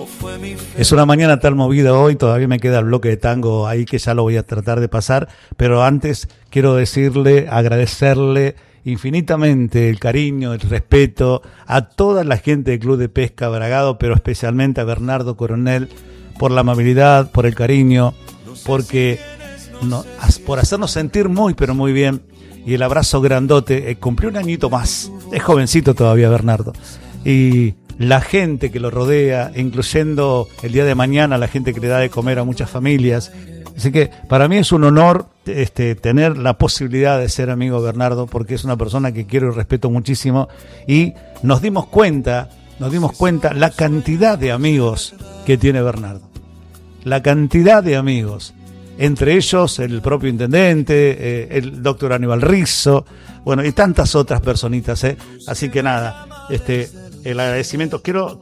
Es una mañana tan movida hoy, todavía me queda el bloque de tango ahí que ya lo voy a tratar de pasar, pero antes quiero decirle, agradecerle infinitamente el cariño, el respeto a toda la gente del Club de Pesca Bragado, pero especialmente a Bernardo Coronel por la amabilidad, por el cariño, porque por hacernos sentir muy pero muy bien, y el abrazo grandote. Cumplió un añito más, es jovencito todavía Bernardo, y la gente que lo rodea, incluyendo el día de mañana la gente que le da de comer a muchas familias. Así que para mí es un honor tener la posibilidad de ser amigo de Bernardo, porque es una persona que quiero y respeto muchísimo, y nos dimos cuenta la cantidad de amigos que tiene Bernardo, la cantidad de amigos, entre ellos el propio intendente, el doctor Aníbal Rizzo, bueno, y tantas otras personitas, así que nada, el agradecimiento,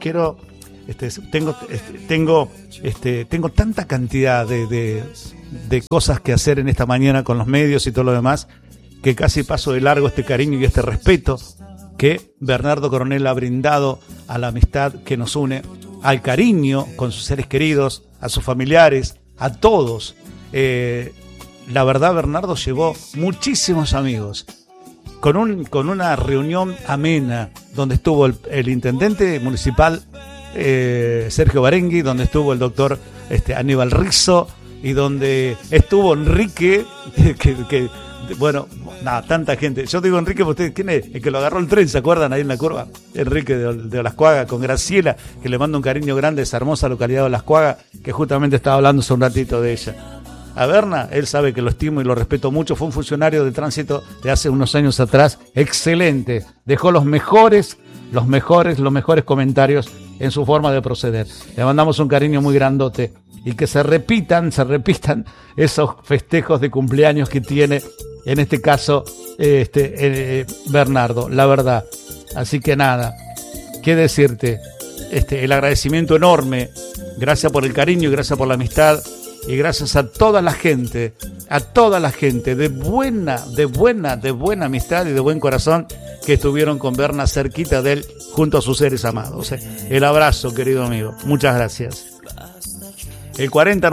tengo tanta cantidad de cosas que hacer en esta mañana con los medios y todo lo demás, que casi paso de largo este cariño y este respeto que Bernardo Coronel ha brindado a la amistad que nos une, al cariño con sus seres queridos, a sus familiares, a todos. La verdad, Bernardo llevó muchísimos amigos, con una reunión amena, donde estuvo el intendente municipal Sergio Barengui, donde estuvo el doctor Aníbal Rizzo, y donde estuvo Enrique, bueno, nada, tanta gente. Yo digo Enrique, ¿ustedes quién es? El que lo agarró el tren, ¿se acuerdan? Ahí en la curva, Enrique de Olascuaga, con Graciela, que le mando un cariño grande a esa hermosa localidad de Olascuaga, que justamente estaba hablando hace un ratito de ella. A Berna, él sabe que lo estimo y lo respeto mucho, fue un funcionario de tránsito de hace unos años atrás, excelente, dejó los mejores comentarios en su forma de proceder. Le mandamos un cariño muy grandote, y que se repitan esos festejos de cumpleaños que tiene, en este caso, Bernardo, la verdad. Así que nada, qué decirte, el agradecimiento enorme, gracias por el cariño y gracias por la amistad, y gracias a toda la gente de buena amistad y de buen corazón que estuvieron con Berna cerquita de él junto a sus seres amados. El abrazo, querido amigo, muchas gracias. El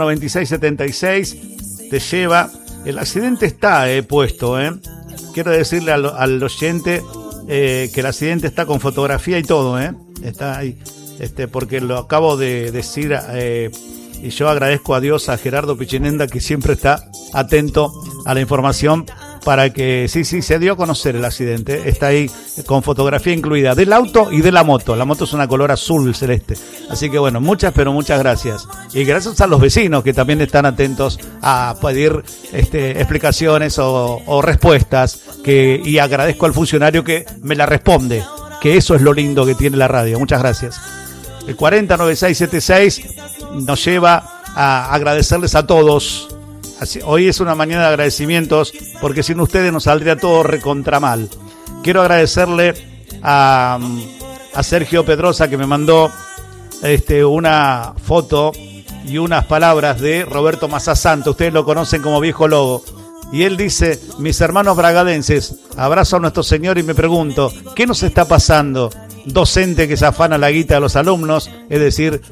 409676 te lleva, el accidente está puesto, quiero decirle al oyente que el accidente está con fotografía y todo, está ahí, porque lo acabo de decir, y yo agradezco a Dios, a Gerardo Pichinenda, que siempre está atento a la información, para que sí, se dio a conocer el accidente, está ahí con fotografía incluida del auto y de la moto. La moto es una color azul celeste, así que bueno, muchas gracias, y gracias a los vecinos que también están atentos a pedir explicaciones o respuestas, y agradezco al funcionario que me la responde, que eso es lo lindo que tiene la radio. Muchas gracias. El 409676 nos lleva a agradecerles a todos. Hoy es una mañana de agradecimientos, porque sin ustedes nos saldría todo recontra mal. Quiero agradecerle a Sergio Pedrosa, que me mandó una foto y unas palabras de Roberto Mazzasanto. Ustedes lo conocen como Viejo Lobo. Y él dice: mis hermanos bragadenses, abrazo a nuestro Señor, y me pregunto, ¿qué nos está pasando? Docente que se afana la guita de los alumnos, es decir,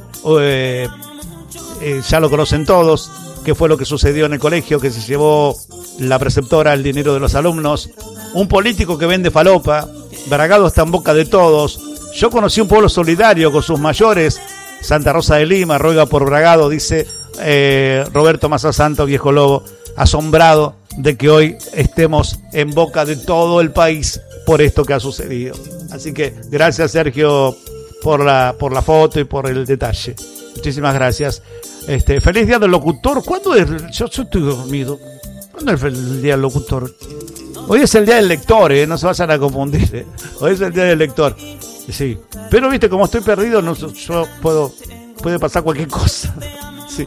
ya lo conocen todos, qué fue lo que sucedió en el colegio, que se llevó la preceptora el dinero de los alumnos, un político que vende falopa. Bragado está en boca de todos. Yo conocí un pueblo solidario con sus mayores, Santa Rosa de Lima, ruega por Bragado, dice Roberto Mazzasanto, Viejo Lobo, asombrado de que hoy estemos en boca de todo el país por esto que ha sucedido. Así que gracias, Sergio, por la foto y por el detalle. Muchísimas gracias. Feliz Día del Locutor. ¿Cuándo es? Yo estoy dormido. ¿Cuándo es el Día del Locutor? Hoy es el Día del Lector, no se vayan a confundir. Hoy es el Día del Lector. Sí. Pero viste, como estoy perdido, yo puede pasar cualquier cosa. Sí.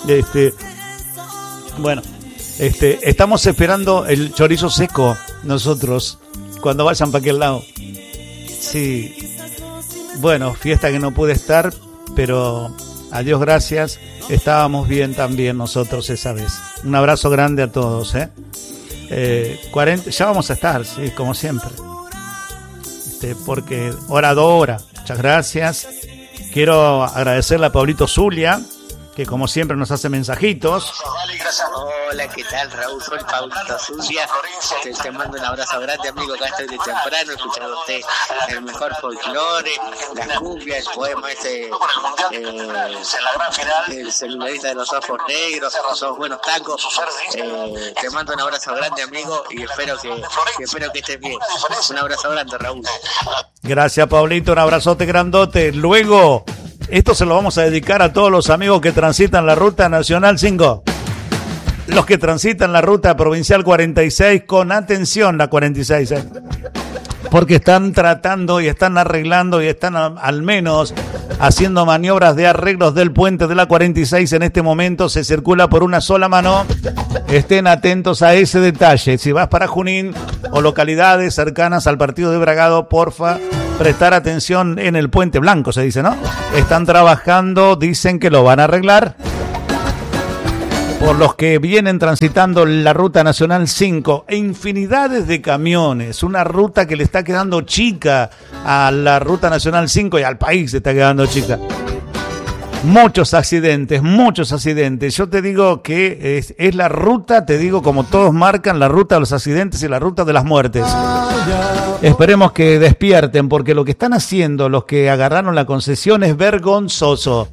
Bueno, estamos esperando el chorizo seco nosotros, cuando vayan para aquel lado. Sí. Bueno, fiesta que no pude estar, pero a Dios gracias, estábamos bien también nosotros esa vez. Un abrazo grande a todos, 40, ya vamos a estar, sí, como siempre. Porque hora. Muchas gracias. Quiero agradecerle a Pablito Zulia, que como siempre nos hace mensajitos. Hola, ¿qué tal, Raúl? Soy Pablito Zulia. Te mando un abrazo grande, amigo. Acá estoy de temprano escuchándote el mejor folclore, la cumbia, el poema ese, el celularista de los ojos negros, esos buenos tacos. Te mando un abrazo grande, amigo, y espero que estés bien. Un abrazo grande, Raúl. Gracias, Pablito, un abrazote grandote. Luego, esto se lo vamos a dedicar a todos los amigos que transitan la Ruta Nacional 5. Los que transitan la Ruta Provincial 46, con atención la 46, porque están tratando y están arreglando y están al menos haciendo maniobras de arreglos del puente de la 46. En este momento se circula por una sola mano. Estén atentos a ese detalle. Si vas para Junín o localidades cercanas al partido de Bragado, porfa, prestar atención en el Puente Blanco, se dice, ¿no? Están trabajando, dicen que lo van a arreglar. Por los que vienen transitando la Ruta Nacional 5, e infinidades de camiones, una ruta que le está quedando chica a la Ruta Nacional 5 y al país se está quedando chica. Muchos accidentes. Yo te digo que es la ruta, te digo, como todos marcan, la ruta de los accidentes y la ruta de las muertes. Esperemos que despierten, porque lo que están haciendo los que agarraron la concesión es vergonzoso.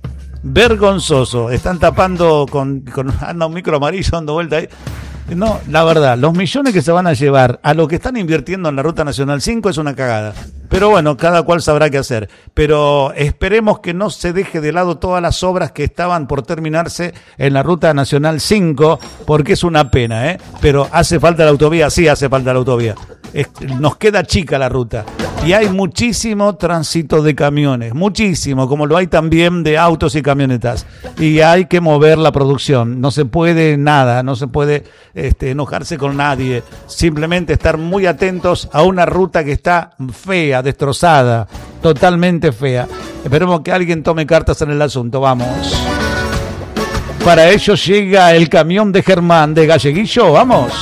Están tapando con anda un micro amarillo dando vuelta ahí. No, la verdad, los millones que se van a llevar a lo que están invirtiendo en la Ruta Nacional 5 es una cagada. Pero bueno, cada cual sabrá qué hacer. Pero esperemos que no se deje de lado todas las obras que estaban por terminarse en la Ruta Nacional 5, porque es una pena, ¿eh? Pero ¿hace falta la autovía? Sí, hace falta la autovía. Nos queda chica la ruta. Y hay muchísimo tránsito de camiones, muchísimo, como lo hay también de autos y camionetas. Y hay que mover la producción. No se puede nada, no se puede enojarse con nadie. Simplemente estar muy atentos a una ruta que está fea, destrozada, totalmente fea. Esperemos que alguien tome cartas en el asunto. Vamos. Para ello llega el camión de Germán de Galleguillo. Vamos.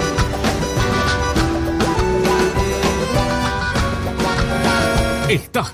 Estás